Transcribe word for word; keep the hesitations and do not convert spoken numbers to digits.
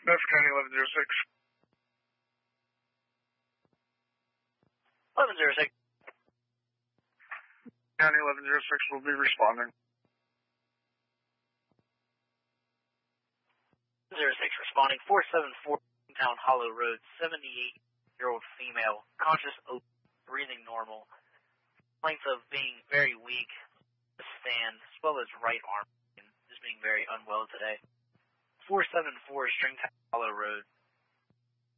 That's County eleven zero six. eleven zero six. County eleven zero six will be responding. zero six responding. four seven four Town Hollow Road, seventy-eight-year-old female, conscious, breathing normal. Length of being very weak, stand, as well as right arm, just being very unwell today. four seven four Stringtown Hollow Road,